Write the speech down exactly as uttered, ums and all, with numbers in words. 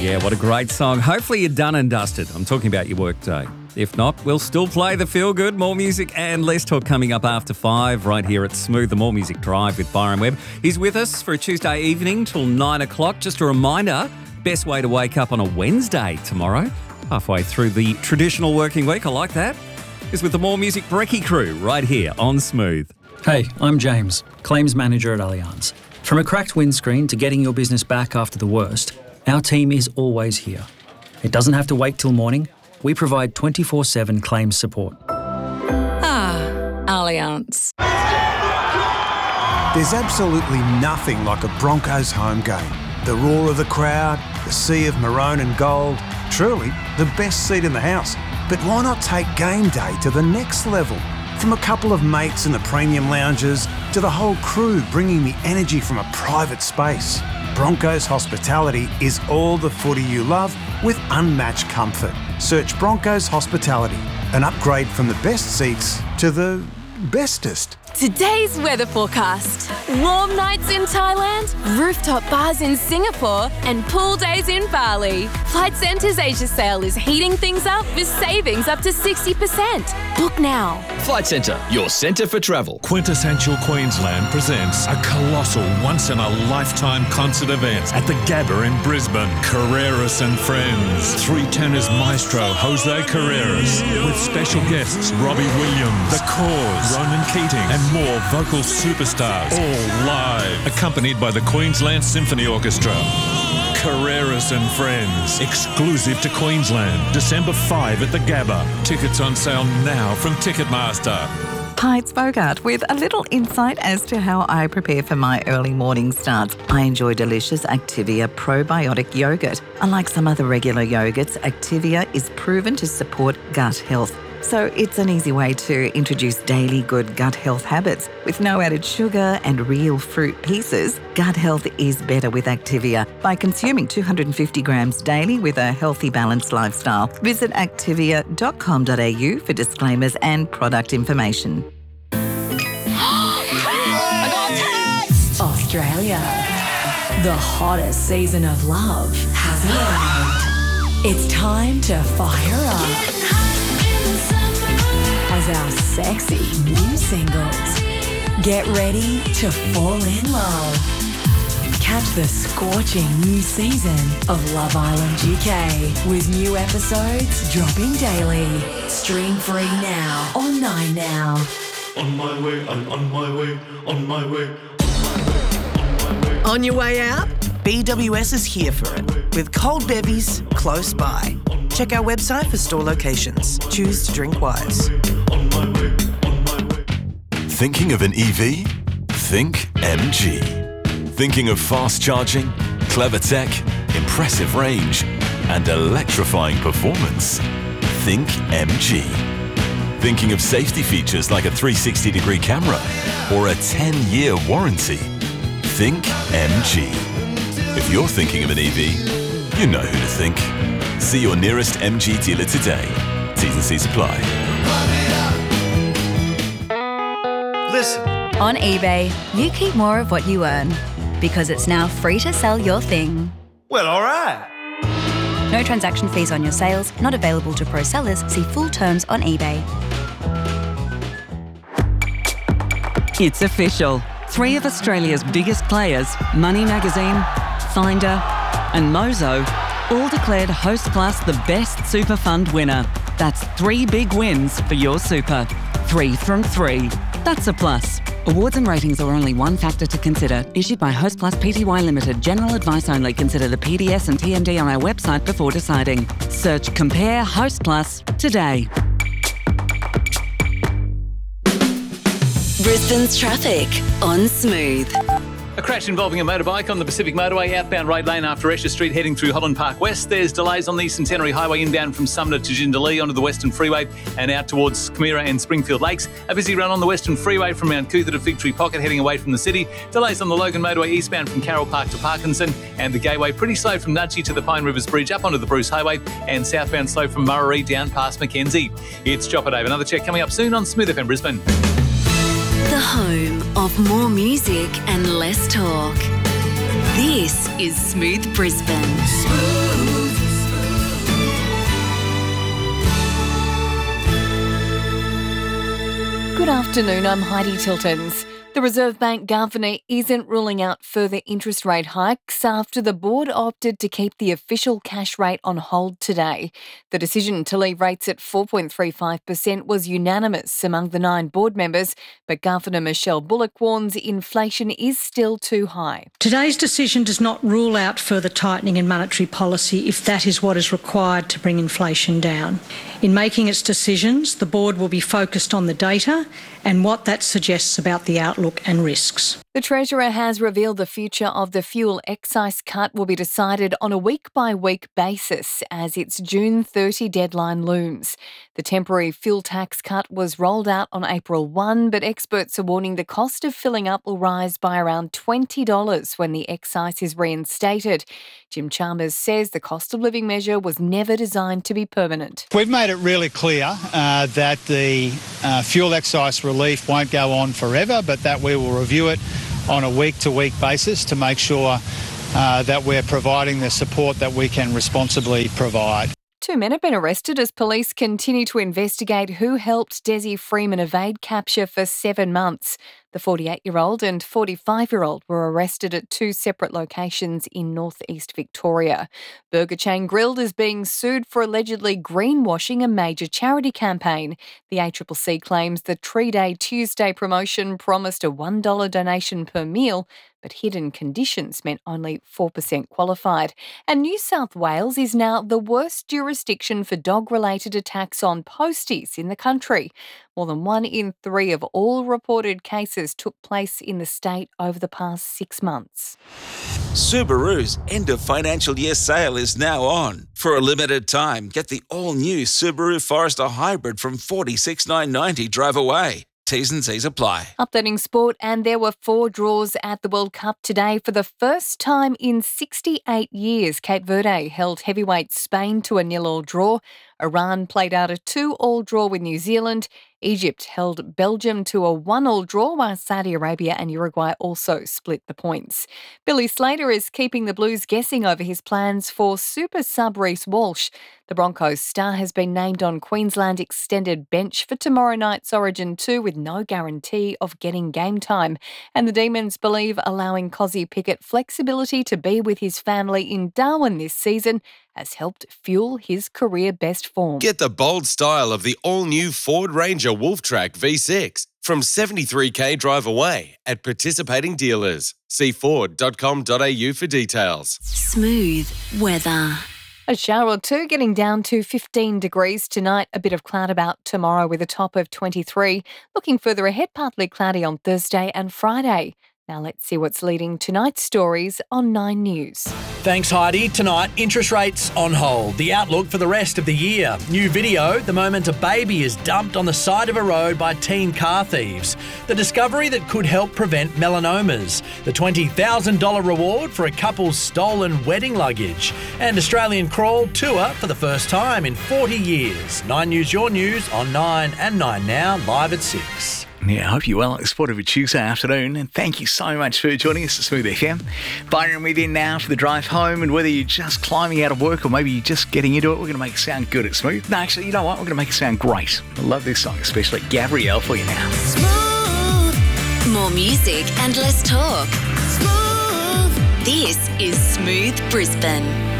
Yeah, what a great song. Hopefully you're done and dusted. I'm talking about your work day. If not, we'll still play the feel good. More music and less talk coming up after five right here at Smooth, the More Music Drive with Byron Webb. He's with us for a Tuesday evening till nine o'clock. Just a reminder, best way to wake up on a Wednesday tomorrow, halfway through the traditional working week, I like that, is with the More Music Brekkie crew right here on Smooth. Hey, I'm James, Claims Manager at Allianz. From a cracked windscreen to getting your business back after the worst, our team is always here. It doesn't have to wait till morning. We provide twenty-four seven claims support. Ah, Allianz. There's absolutely nothing like a Broncos home game. The roar of the crowd, the sea of maroon and gold, truly the best seat in the house. But why not take game day to the next level? From a couple of mates in the premium lounges to the whole crew bringing the energy from a private space. Broncos Hospitality is all the footy you love with unmatched comfort. Search Broncos Hospitality, an upgrade from the best seats to the bestest. Today's weather forecast. Warm nights in Thailand, rooftop bars in Singapore, and pool days in Bali. Flight Centre's Asia sale is heating things up with savings up to sixty percent. Book now. Flight Centre, your centre for travel. Quintessential Queensland presents a colossal once-in-a-lifetime concert event at the Gabba in Brisbane. Carreras and Friends. Three tenors maestro Jose Carreras with special guests Robbie Williams, The Cause, Ronan Keating, and more vocal superstars, all live, accompanied by the Queensland Symphony Orchestra. Carreras and Friends, exclusive to Queensland, December fifth at the Gabba. Tickets on sale now from Ticketmaster. Hi, it's Bogart with a little insight as to how I prepare for my early morning starts. I enjoy delicious Activia probiotic yogurt. Unlike some other regular yogurts, Activia is proven to support gut health. So it's an easy way to introduce daily good gut health habits. With no added sugar and real fruit pieces, gut health is better with Activia by consuming two hundred fifty grams daily with a healthy, balanced lifestyle. Visit activia dot com dot a u for disclaimers and product information. I got text! Australia. The hottest season of love has arrived. It's time to fire up as our sexy new singles get ready to fall in love. Catch the scorching new season of Love Island U K with new episodes dropping daily. Stream free now on Nine Now. On my way, I'm on my way, on my way. On your way out? B W S is here for it, with cold bevies close by. Check our website for store locations. Choose to drink wise. Thinking of an E V? Think M G. Thinking of fast charging, clever tech, impressive range, and electrifying performance? Think M G. Thinking of safety features like a three sixty degree camera or a ten year warranty? Think M G. If you're thinking of an E V, you know who to think. See your nearest M G dealer today. T's and C's apply. Listen. On eBay, you keep more of what you earn because it's now free to sell your thing. Well, all right. No transaction fees on your sales, not available to pro sellers. See full terms on eBay. It's official. Three of Australia's biggest players, Money Magazine, Finder and Mozo, all declared Hostplus the best super fund winner. That's three big wins for your super. Three from three. That's a plus. Awards and ratings are only one factor to consider. Issued by Hostplus Pty Limited. General advice only. Consider the P D S and T M D on our website before deciding. Search Compare Hostplus today. Brisbane's traffic on Smooth. A crash involving a motorbike on the Pacific Motorway outbound Raid Lane after Esher Street heading through Holland Park West. There's delays on the Centenary Highway inbound from Sumner to Jindalee onto the Western Freeway and out towards Camira and Springfield Lakes. A busy run on the Western Freeway from Mount Cootha to Fig Tree Pocket heading away from the city. Delays on the Logan Motorway eastbound from Carroll Park to Parkinson and the Gateway pretty slow from Nudgee to the Pine Rivers Bridge up onto the Bruce Highway and southbound slow from Murray down past Mackenzie. It's Chopper Dave. Another check coming up soon on Smooth F M Brisbane. The home of more music and less talk. This is Smooth Brisbane. Smooth. Good afternoon, I'm Heidi Tiltons. The Reserve Bank Governor isn't ruling out further interest rate hikes after the board opted to keep the official cash rate on hold today. The decision to leave rates at four point three five percent was unanimous among the nine board members, but Governor Michelle Bullock warns inflation is still too high. Today's decision does not rule out further tightening in monetary policy if that is what is required to bring inflation down. In making its decisions, the board will be focused on the data and what that suggests about the outlook and risks. The Treasurer has revealed the future of the fuel excise cut will be decided on a week-by-week basis as its June thirtieth deadline looms. The temporary fuel tax cut was rolled out on April first, but experts are warning the cost of filling up will rise by around twenty dollars when the excise is reinstated. Jim Chalmers says the cost of living measure was never designed to be permanent. We've made it really clear uh, that the uh, fuel excise relief won't go on forever, but that we will review it on a week-to-week basis to make sure uh, that we're providing the support that we can responsibly provide. Two men have been arrested as police continue to investigate who helped Desi Freeman evade capture for seven months. The forty-eight-year-old and forty-five-year-old were arrested at two separate locations in northeast Victoria. Burger chain Grilled is being sued for allegedly greenwashing a major charity campaign. The A C C C claims the Tree Day Tuesday promotion promised a one dollar donation per meal, but hidden conditions meant only four percent qualified. And New South Wales is now the worst jurisdiction for dog-related attacks on posties in the country. More than one in three of all reported cases took place in the state over the past six months. Subaru's end of financial year sale is now on. For a limited time, get the all-new Subaru Forester Hybrid from forty-six thousand nine hundred ninety dollars drive away. T's and C's apply. Updating sport, and there were four draws at the World Cup today. For the first time in sixty-eight years, Cape Verde held heavyweight Spain to a nil-all draw. Iran played out a two-all draw with New Zealand. Egypt held Belgium to a one-all draw, while Saudi Arabia and Uruguay also split the points. Billy Slater is keeping the Blues guessing over his plans for super sub Reece Walsh. The Broncos star has been named on Queensland extended bench for tomorrow night's Origin two with no guarantee of getting game time. And the Demons believe allowing Cozzy Pickett flexibility to be with his family in Darwin this season has helped fuel his career best form. Get the bold style of the all-new Ford Ranger Wolftrack V six from seventy-three thousand drive away at participating dealers. See ford dot com dot a u for details. Smooth weather. A shower or two, getting down to fifteen degrees tonight. A bit of cloud about tomorrow with a top of twenty-three. Looking further ahead, partly cloudy on Thursday and Friday. Now let's see what's leading tonight's stories on Nine News. Thanks, Heidi. Tonight, interest rates on hold. The outlook for the rest of the year. New video, the moment a baby is dumped on the side of a road by teen car thieves. The discovery that could help prevent melanomas. The twenty thousand dollars reward for a couple's stolen wedding luggage. And Australian Crawl tour for the first time in forty years. Nine News, your news on Nine and Nine Now, live at six. Yeah, I hope you're well. It's sport of a Tuesday afternoon, and thank you so much for joining us at Smooth F M. Byron with you now for the drive home, and whether you're just climbing out of work or maybe you're just getting into it, we're going to make it sound good at Smooth. No, actually, you know what? We're going to make it sound great. I love this song, especially Gabrielle for you now. Smooth. More music and less talk. Smooth. This is Smooth Brisbane.